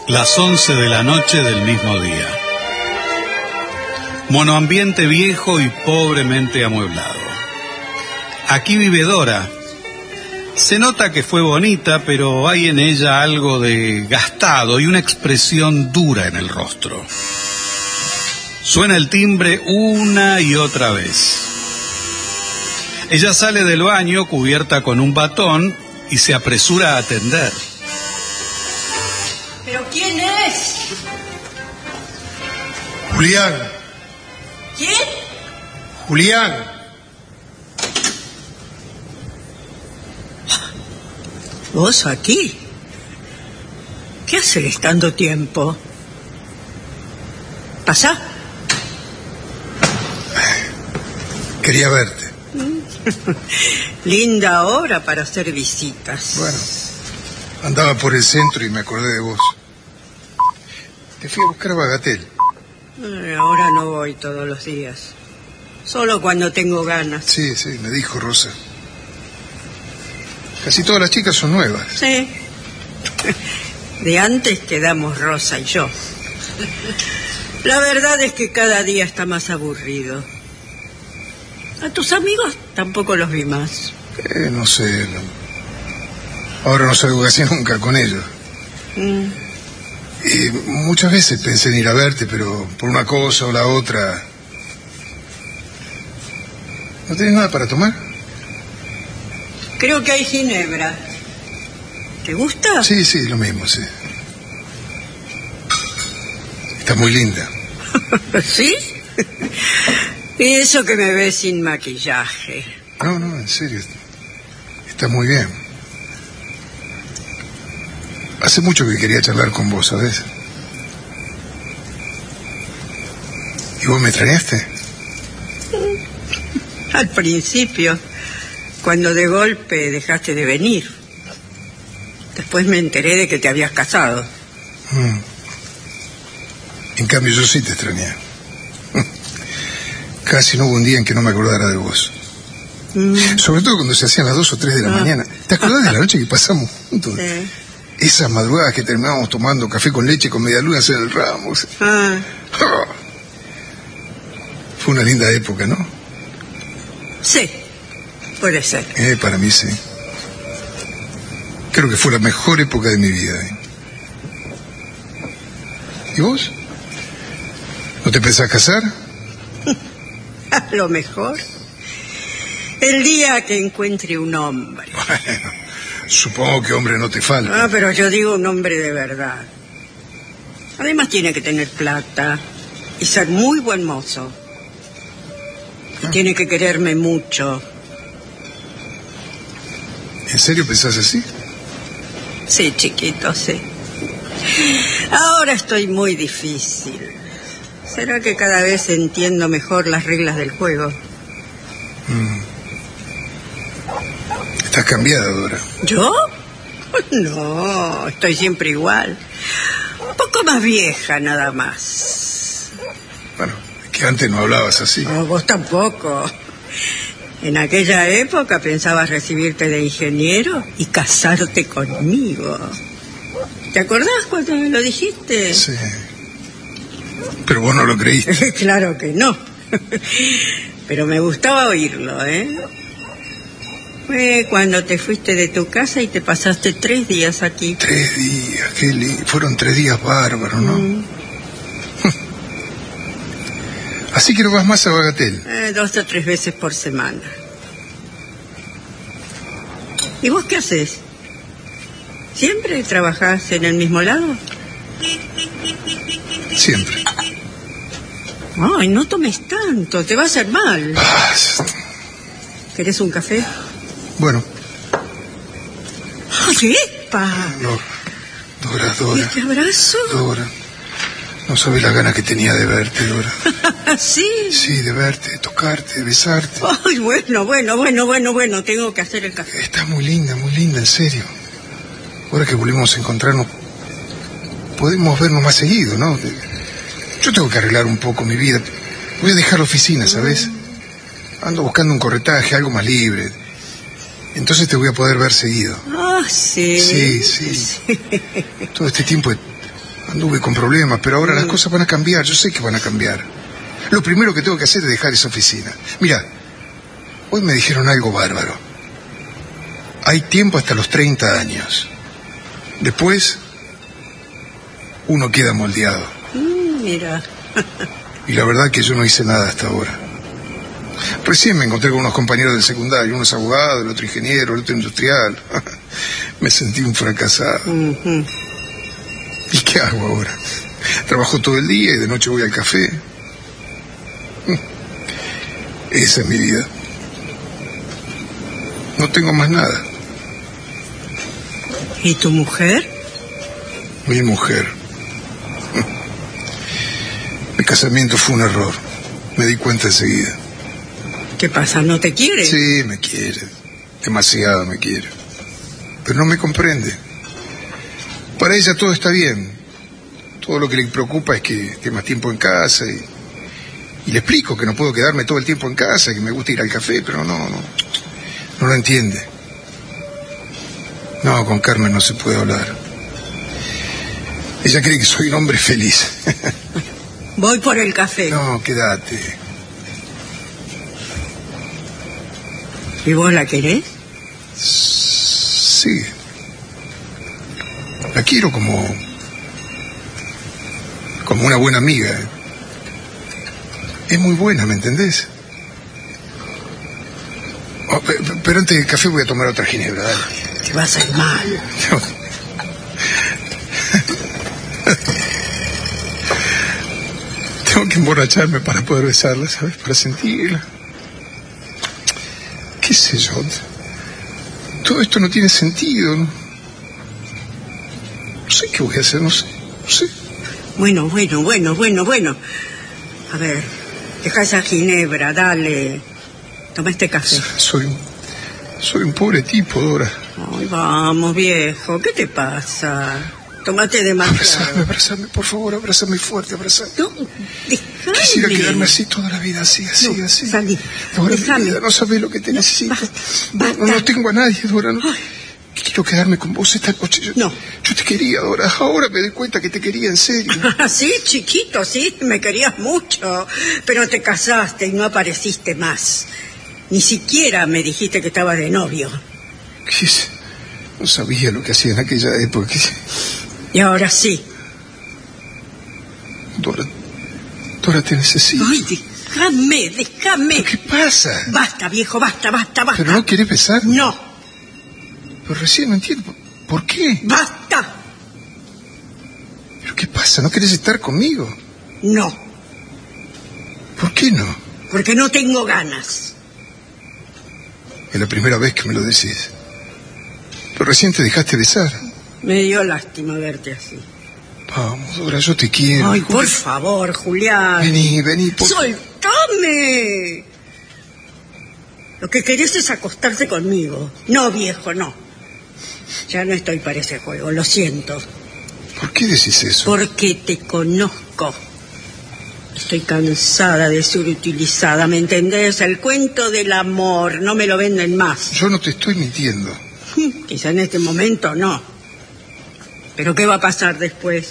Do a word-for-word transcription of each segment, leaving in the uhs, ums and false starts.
Las once de la noche del mismo día. Monoambiente viejo y pobremente amueblado. Aquí vive Dora. Se nota que fue bonita, pero hay en ella algo de gastado y una expresión dura en el rostro. Suena el timbre una y otra vez. Ella sale del baño cubierta con un batón y se apresura a atender. ¿Pero quién es? Julián. ¿Quién? Julián. ¿Vos aquí? ¿Qué haces tanto tiempo? ¿Pasá? Quería verte. Linda hora para hacer visitas. Bueno, andaba por el centro y me acordé de vos. Te fui a buscar a Bagatel. Eh, Ahora no voy todos los días. Solo cuando tengo ganas. Sí, sí, me dijo Rosa. Casi todas las chicas son nuevas. Sí. De antes quedamos Rosa y yo. La verdad es que cada día está más aburrido. A tus amigos tampoco los vi más. Eh, no sé. No. Ahora no salgo casi nunca con ellos. Mm. Y muchas veces pensé en ir a verte, pero por una cosa o la otra. ¿No tenés nada para tomar? Creo que hay ginebra. ¿Te gusta? Sí, sí, lo mismo, sí. Está muy linda. ¿Sí? Y eso que me ves sin maquillaje. No, no, en serio. Está muy bien. Hace mucho que quería charlar con vos, ¿sabes? ¿Y vos me extrañaste? Al principio, cuando de golpe dejaste de venir. Después me enteré de que te habías casado. Mm. En cambio, yo sí te extrañé. Casi no hubo un día en que no me acordara de vos. Mm. Sobre todo cuando se hacían las dos o tres de la ah. mañana. ¿Te acordás de la noche que pasamos juntos? Sí. Esas madrugadas que terminábamos tomando café con leche con medialunas en el Ramos. Ah. Oh. Fue una linda época, ¿no? Sí, puede ser. Eh, para mí sí. Creo que fue la mejor época de mi vida. ¿eh? ¿Y vos? ¿No te pensás casar? A lo mejor. El día que encuentre un hombre. Bueno, supongo que hombre no te falta. Ah, pero yo digo un hombre de verdad. Además tiene que tener plata y ser muy buen mozo. Y ah. tiene que quererme mucho. ¿En serio pensás así? Sí, chiquito, sí. Ahora estoy muy difícil. ¿Será que cada vez entiendo mejor las reglas del juego? Mm. Estás cambiada, Dora. ¿Yo? No, estoy siempre igual. Un poco más vieja, nada más. Bueno, es que antes no hablabas así. No, vos tampoco. En aquella época pensabas recibirte de ingeniero y casarte conmigo. ¿Te acordás cuando me lo dijiste? Sí. Pero vos no lo creíste. Claro que no. Pero me gustaba oírlo, ¿eh? Fue cuando te fuiste de tu casa y te pasaste tres días aquí. Tres días, qué lindo. Fueron tres días bárbaros, ¿no? Mm. Así que no vas más a Bagatel. Eh, dos o tres veces por semana. ¿Y vos qué haces? ¿Siempre trabajás en el mismo lado? Siempre. Ay, no tomes tanto, te va a hacer mal. Ah, ¿Querés un café? Bueno. ¡Ay, epa! No, Dora, Dora. ¿Y te abrazo? Dora. No sabes la gana que tenía de verte, Dora. ¿Sí? Sí, de verte, de tocarte, de besarte. Ay, bueno, bueno, bueno, bueno, bueno, tengo que hacer el café. Estás muy linda, muy linda, en serio. Ahora que volvemos a encontrarnos, podemos vernos más seguido, ¿no? Yo tengo que arreglar un poco mi vida. Voy a dejar la oficina, ¿sabes? Ando buscando un corretaje, algo más libre. Entonces te voy a poder ver seguido. Ah, sí. Sí, sí. sí. Todo este tiempo he, Anduve con problemas, pero ahora mm. las cosas van a cambiar. Yo sé que van a cambiar. Lo primero que tengo que hacer es dejar esa oficina. Mira, hoy me dijeron algo bárbaro. Hay tiempo hasta los treinta años. Después, uno queda moldeado. Mm, mira. Y la verdad que yo no hice nada hasta ahora. Recién me encontré con unos compañeros del secundario, uno es abogado, el otro ingeniero, el otro industrial. Me sentí un fracasado. Uh-huh. ¿Y qué hago ahora? Trabajo todo el día y de noche voy al café. Esa es mi vida. No tengo más nada. ¿Y tu mujer? Mi mujer. Mi casamiento fue un error. Me di cuenta enseguida. ¿Qué pasa? ¿No te quiere? Sí, me quiere. Demasiado me quiere. Pero no me comprende. Para ella todo está bien. Todo lo que le preocupa es que esté más tiempo en casa y, y le explico que no puedo quedarme todo el tiempo en casa, que me gusta ir al café, pero no, no, no lo entiende. No, con Carmen no se puede hablar. Ella cree que soy un hombre feliz. Voy por el café. No, quédate. ¿Y vos la querés? Sí. La quiero como... como una buena amiga. Es muy buena, ¿me entendés? Oh, pero antes del café voy a tomar otra ginebra, dale. Te vas a ir mal. No. Tengo que emborracharme para poder besarla, ¿sabes? Para sentirla. ¿Qué sé yo? Todo esto no tiene sentido. No, no sé qué voy a hacer, no sé. No sé. Bueno, bueno, bueno, bueno, bueno. A ver, deja esa ginebra, dale. Toma este café. Soy un, soy un pobre tipo, Dora. Ay, vamos, viejo, ¿qué te pasa? Tómate demasiado. Abrázame, abrázame, por favor, abrázame fuerte, abrázame. No, déjame. Quisiera quedarme así toda la vida, así, así, no, así. Salí, Dora, déjame. Vida, no sabes lo que te no, necesito. Basta, basta. No, no tengo a nadie, Dora. No. Quiero quedarme con vos esta noche. Yo, no. Yo te quería, Dora. Ahora me doy cuenta que te quería en serio. Sí, chiquito, sí, me querías mucho. Pero te casaste y no apareciste más. Ni siquiera me dijiste que estabas de novio. ¿Qué es? No sabía lo que hacía en aquella época. Y ahora sí. Dora, Dora, te necesito. Ay, déjame, déjame. ¿Qué pasa? Basta, viejo, basta, basta, basta. ¿Pero no quieres besar? No. Pero recién no entiendo. ¿Por qué? ¡Basta! ¿Pero qué pasa? ¿No quieres estar conmigo? No. ¿Por qué no? Porque no tengo ganas. Es la primera vez que me lo decís. Pero recién te dejaste besar. Me dio lástima verte así. Vamos, Dora, yo te quiero. Ay, por favor, Julián. Vení, vení. Por... ¡Soltame! Lo que querés es acostarte conmigo. No, viejo, no. Ya no estoy para ese juego, lo siento. ¿Por qué decís eso? Porque te conozco. Estoy cansada de ser utilizada, ¿me entendés? El cuento del amor, no me lo venden más. Yo no te estoy mintiendo. Quizá en este momento no. ¿Pero qué va a pasar después?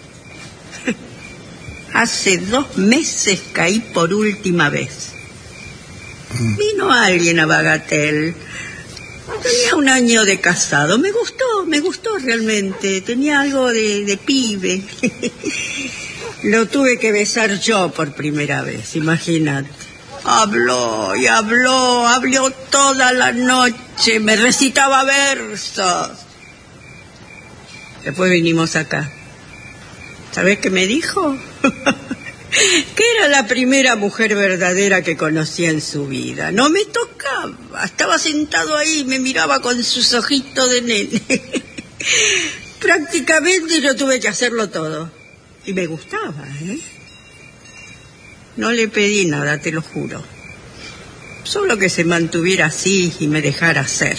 Hace dos meses caí por última vez. Mm. Vino alguien a Bagatel. Tenía un año de casado. Me gustó, me gustó realmente. Tenía algo de, de pibe. Lo tuve que besar yo por primera vez, imagínate. Habló y habló, habló toda la noche, me recitaba versos. Después vinimos acá. ¿Sabés qué me dijo? Que era la primera mujer verdadera que conocía en su vida. No me tocaba, estaba sentado ahí, me miraba con sus ojitos de nene. Prácticamente yo tuve que hacerlo todo. Y me gustaba, ¿eh? No le pedí nada, te lo juro. Solo que se mantuviera así y me dejara ser.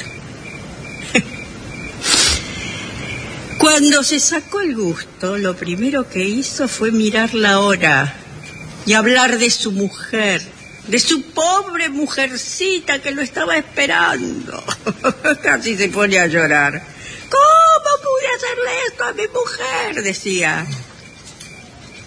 Cuando se sacó el gusto, lo primero que hizo fue mirar la hora y hablar de su mujer, de su pobre mujercita que lo estaba esperando. Casi se pone a llorar. ¿Cómo pude hacerle esto a mi mujer?, decía.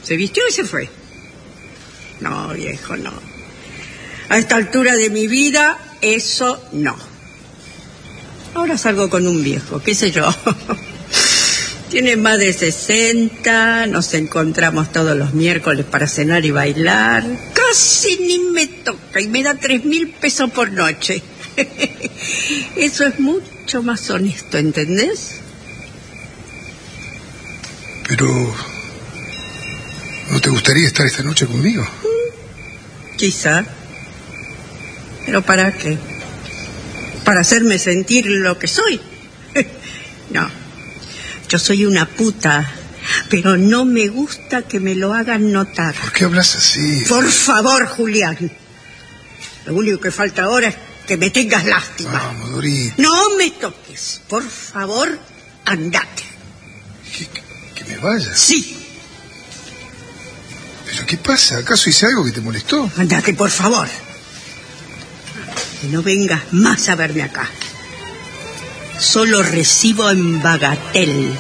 Se vistió y se fue. No, viejo, no. A esta altura de mi vida, eso no. Ahora salgo con un viejo, qué sé yo. Tiene más de sesenta, nos encontramos todos los miércoles para cenar y bailar. Casi ni me toca y me da tres mil pesos por noche. Eso es mucho más honesto, ¿entendés? Pero... ¿no te gustaría estar esta noche conmigo? Quizá. ¿Pero para qué? ¿Para hacerme sentir lo que soy? No. Yo soy una puta, pero no me gusta que me lo hagan notar. ¿Por qué hablas así? Por favor, Julián. Lo único que falta ahora es que me tengas lástima. Vamos, Dorita. No me toques. Por favor, andate. ¿Que, que me vaya? Sí. ¿Pero qué pasa? ¿Acaso hice algo que te molestó? Andate, por favor. Y no vengas más a verme acá. Solo recibo en bagatel.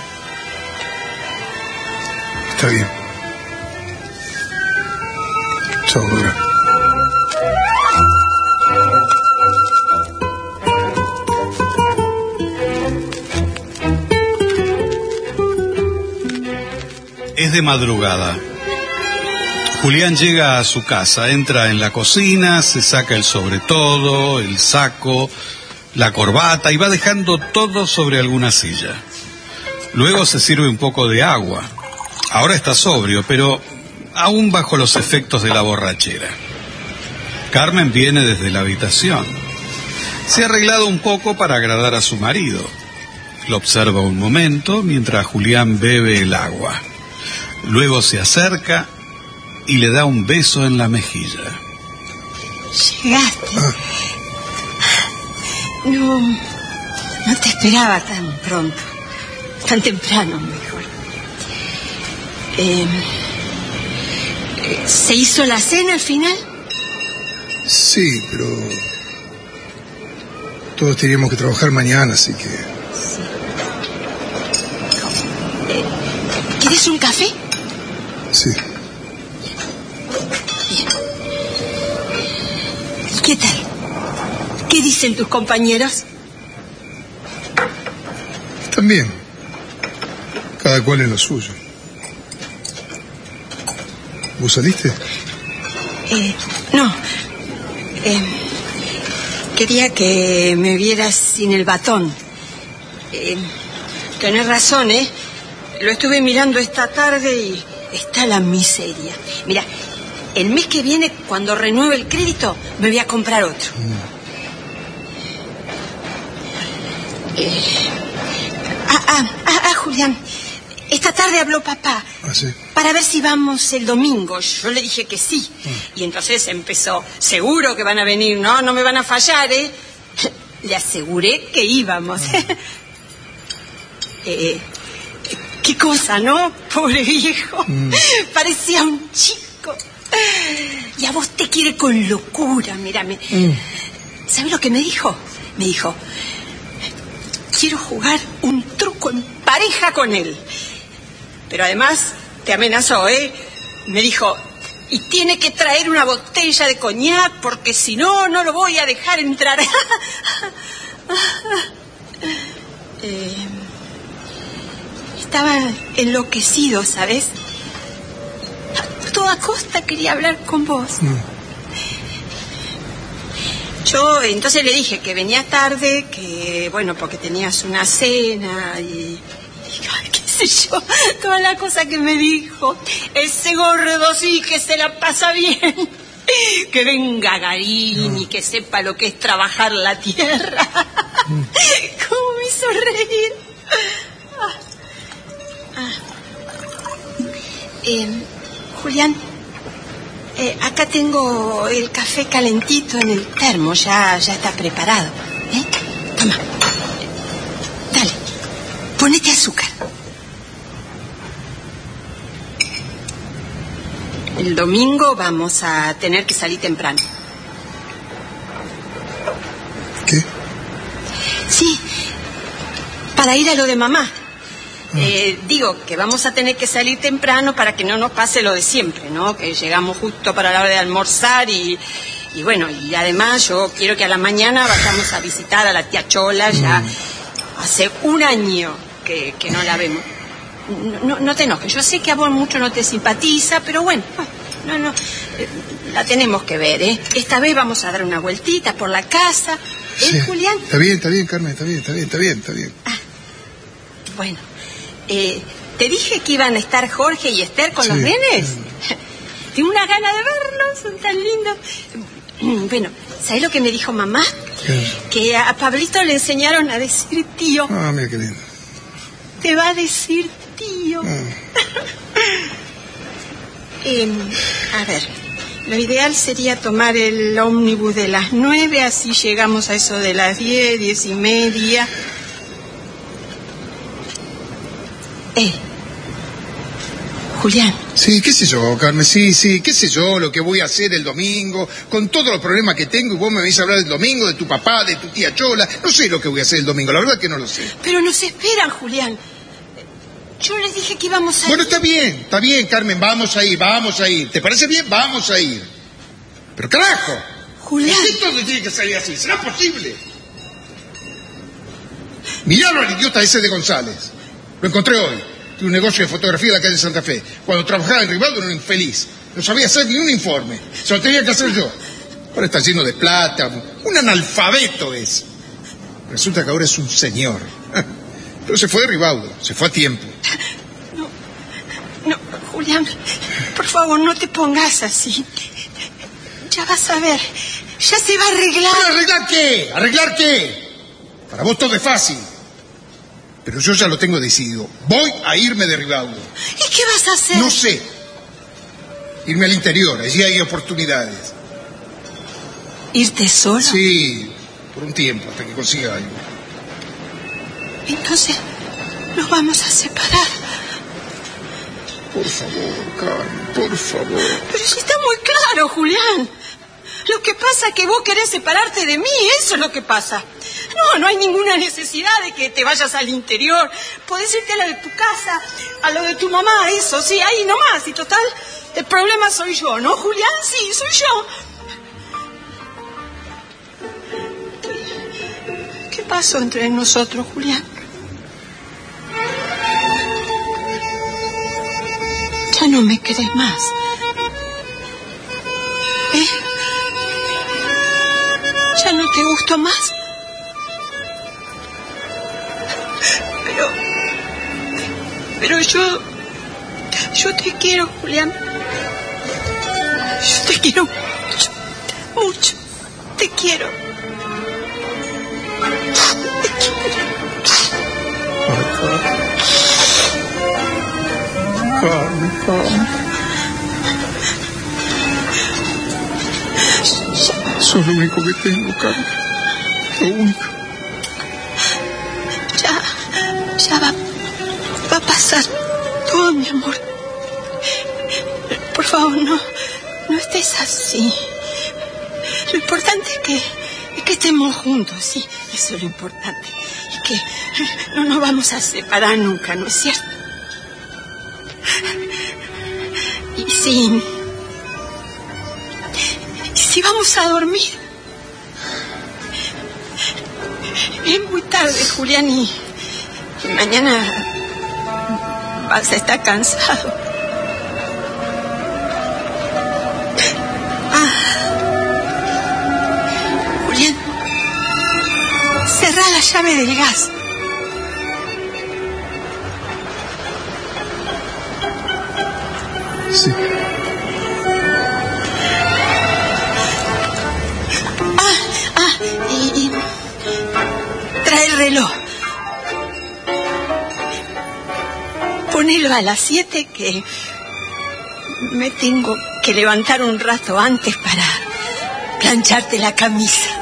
Está bien. Chao, Dora. Es de madrugada. Julián llega a su casa, entra en la cocina, se saca el sobretodo, el saco, la corbata y va dejando todo sobre alguna silla. Luego se sirve un poco de agua. Ahora está sobrio, pero aún bajo los efectos de la borrachera. Carmen viene desde la habitación. Se ha arreglado un poco para agradar a su marido. Lo observa un momento mientras Julián bebe el agua. Luego se acerca y le da un beso en la mejilla. Llegaste. Ah. No, no te esperaba tan pronto, tan temprano, mejor. Eh, ¿Se hizo la cena al final? Sí, pero... todos teníamos que trabajar mañana, así que... Sí. Eh, ¿Quieres un café? Sí. Bien. ¿Y qué tal? ¿Qué dicen tus compañeros? Están bien. Cada cual en lo suyo. ¿Vos saliste? Eh, no. Eh, quería que me vieras sin el batón. Eh, tenés razón, ¿eh? Lo estuve mirando esta tarde y está la miseria. Mira, el mes que viene, cuando renueve el crédito, me voy a comprar otro. Mm. Eh, ah, ah, ah, ah, Julián, esta tarde habló papá. ¿Ah, sí? Para ver si vamos el domingo. Yo le dije que sí. Mm. Y entonces empezó, seguro que van a venir, no, no me van a fallar, ¿eh? Le aseguré que íbamos. Mm. eh, qué cosa, ¿no? Pobre viejo. Mm. Parecía un chico. Y a vos te quiere con locura, mírame. Mm. ¿Sabes lo que me dijo? Me dijo... quiero jugar un truco en pareja con él. Pero además te amenazó, ¿eh? Me dijo, y tiene que traer una botella de coñac porque si no, no lo voy a dejar entrar. eh, estaba enloquecido, ¿sabes? A toda costa quería hablar con vos. Mm. Yo entonces le dije que venía tarde, que bueno, porque tenías una cena y, y ay, qué sé yo, toda la cosa que me dijo. Ese gordo sí que se la pasa bien. Que venga Garín y que sepa lo que es trabajar la tierra. ¿Cómo me hizo reír? Ah. Ah. Eh, Julián, Eh, acá tengo el café calentito en el termo, ya, ya está preparado. ¿Eh? Toma. Dale, ponete azúcar. El domingo vamos a tener que salir temprano. ¿Qué? Sí, para ir a lo de mamá. Eh, digo que vamos a tener que salir temprano para que no nos pase lo de siempre, ¿no? Que llegamos justo para la hora de almorzar y, y bueno, y además yo quiero que a la mañana vayamos a visitar a la tía Chola. Ya mm. hace un año que, que no la vemos. No, no te enojes, yo sé que a vos mucho no te simpatiza, pero bueno, no, no, eh, la tenemos que ver, ¿eh? Esta vez vamos a dar una vueltita por la casa, ¿eh, sí, Julián? Está bien, está bien, Carmen, está bien, está bien, está bien, está bien. Ah, bueno, eh, te dije que iban a estar Jorge y Esther con sí, los nenes. Sí. Tengo una gana de verlos, son tan lindos. Bueno, ¿sabes lo que me dijo mamá? ¿Qué? Que a Pablito le enseñaron a decir tío. Ah, mira qué lindo. Te va a decir tío. Ah. eh, a ver, lo ideal sería tomar el ómnibus de las nueve, así llegamos a eso de las diez, diez y media. Eh, Julián. Sí, qué sé yo, Carmen, sí, sí, qué sé yo, lo que voy a hacer el domingo, con todos los problemas que tengo, y vos me venís a hablar del domingo, de tu papá, de tu tía Chola, no sé lo que voy a hacer el domingo, la verdad que no lo sé. Pero nos esperan, Julián. Yo les dije que íbamos a ir. Bueno, está bien, está bien, Carmen, vamos a ir, vamos a ir. ¿Te parece bien? Vamos a ir. Pero carajo, Julián. ¿por qué todo tiene que salir así? ¿Será posible? Miralo al idiota ese de González. Lo encontré hoy. Tiene un negocio de fotografía en la calle Santa Fe. Cuando trabajaba en Rivaldo era un infeliz. No sabía hacer ni un informe. Se lo tenía que hacer yo. Ahora está lleno de plata. Un analfabeto es. Resulta que ahora es un señor. Pero se fue de Rivaldo. Se fue a tiempo. No, no, Julián, por favor, no te pongas así. Ya vas a ver. Ya se va a arreglar. ¿Pero arreglar qué? ¿Arreglar qué? Para vos todo es fácil. Pero yo ya lo tengo decidido. Voy a irme de Rivaldo. ¿Y qué vas a hacer? No sé. Irme al interior. Allí hay oportunidades. ¿Irte solo? Sí, por un tiempo, hasta que consiga algo. Entonces, nos vamos a separar. Por favor, Carmen, por favor. Pero si está muy claro, Julián. Lo que pasa es que vos querés separarte de mí, eso es lo que pasa. No, no hay ninguna necesidad de que te vayas al interior. Podés irte a lo de tu casa, a lo de tu mamá, eso, sí, ahí nomás. Y total, el problema soy yo, ¿no, Julián? Sí, soy yo. ¿Qué pasó entre nosotros, Julián? Ya no me querés más. ¿Eh? ¿Ya no te gusto más? Pero... Pero yo... Yo te quiero, Julián. Yo te quiero mucho. Mucho. Te quiero. Te quiero. Carmen, Carmen. Sos lo único que tengo, Carmen. Lo único. Ya, ya va, va a pasar todo, mi amor. Por favor, no, no estés así. Lo importante es que, es que estemos juntos, sí. Eso es lo importante. Y que no nos vamos a separar nunca, ¿no es cierto? Y sí. Si vamos a dormir. Es muy tarde, Julián, y, y mañana vas a estar cansado. Ah. Julián, cerrá la llave del gas. Sí. Trae el reloj. Ponelo a las siete, que me tengo que levantar un rato antes para plancharte la camisa.